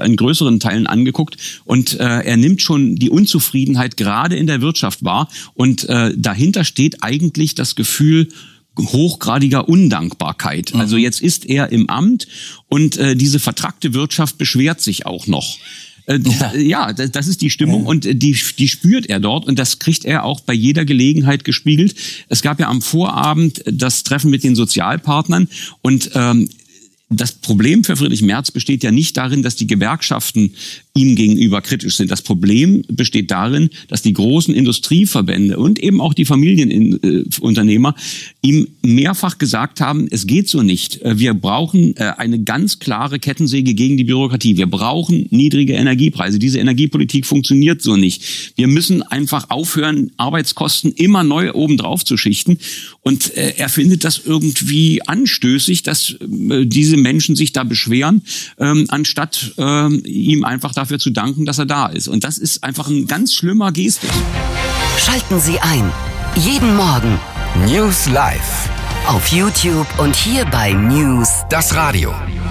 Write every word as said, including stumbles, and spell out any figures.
in größeren Teilen angeguckt und äh, er nimmt schon die Unzufriedenheit gerade in der Wirtschaft wahr und äh, dahinter steht eigentlich das Gefühl hochgradiger Undankbarkeit. Mhm. Also jetzt ist er im Amt und äh, diese vertrackte Wirtschaft beschwert sich auch noch. Äh, ja. ja, das ist die Stimmung ja. und die, die spürt er dort und das kriegt er auch bei jeder Gelegenheit gespiegelt. Es gab ja am Vorabend das Treffen mit den Sozialpartnern und ähm, das Problem für Friedrich Merz besteht ja nicht darin, dass die Gewerkschaften ihm gegenüber kritisch sind. Das Problem besteht darin, dass die großen Industrieverbände und eben auch die Familienunternehmer ihm mehrfach gesagt haben, es geht so nicht. Wir brauchen eine ganz klare Kettensäge gegen die Bürokratie. Wir brauchen niedrige Energiepreise. Diese Energiepolitik funktioniert so nicht. Wir müssen einfach aufhören, Arbeitskosten immer neu obendrauf zu schichten. Und er findet das irgendwie anstößig, dass diese Menschen sich da beschweren, ähm, anstatt ähm, ihm einfach dafür zu danken, dass er da ist. Und das ist einfach ein ganz schlimmer Gestus. Schalten Sie ein. Jeden Morgen News Live auf YouTube und hier bei News das Radio.